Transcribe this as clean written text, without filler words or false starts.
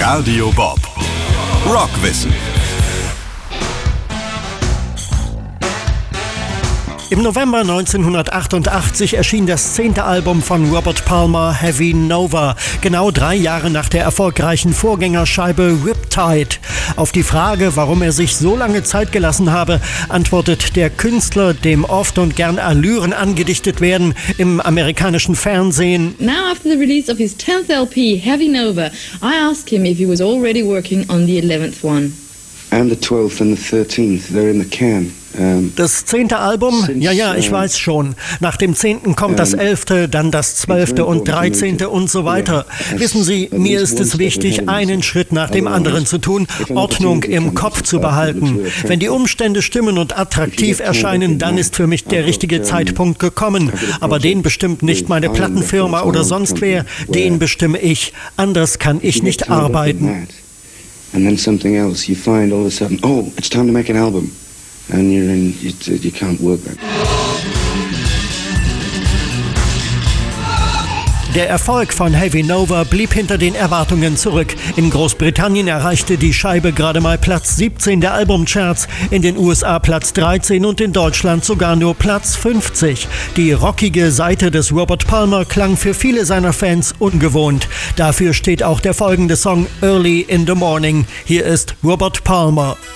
Radio Bob. Rockwissen. Im November 1988 erschien das 10. Album von Robert Palmer, Heavy Nova, genau 3 Jahre nach der erfolgreichen Vorgängerscheibe Riptide. Auf die Frage, warum er sich so lange Zeit gelassen habe, antwortet der Künstler, dem oft und gern Allüren angedichtet werden, im amerikanischen Fernsehen: Now after the release of his 10th LP, Heavy Nova, I asked him if he was already working on the 11th one. And the 12th and the 13th, they're in the can. Das 10. Album? Ja, ich weiß schon. Nach dem 10. kommt das 11., dann das 12. und 13. und so weiter. Wissen Sie, mir ist es wichtig, einen Schritt nach dem anderen zu tun, Ordnung im Kopf zu behalten. Wenn die Umstände stimmen und attraktiv erscheinen, dann ist für mich der richtige Zeitpunkt gekommen. Aber den bestimmt nicht meine Plattenfirma oder sonst wer, den bestimme ich. Anders kann ich nicht arbeiten. And then something else, you find all of a sudden, oh, it's time to make an album. And you can't work that. Der Erfolg von Heavy Nova blieb hinter den Erwartungen zurück. In Großbritannien erreichte die Scheibe gerade mal Platz 17 der Albumcharts, in den USA Platz 13 und in Deutschland sogar nur Platz 50. Die rockige Seite des Robert Palmer klang für viele seiner Fans ungewohnt. Dafür steht auch der folgende Song Early in the Morning. Hier ist Robert Palmer.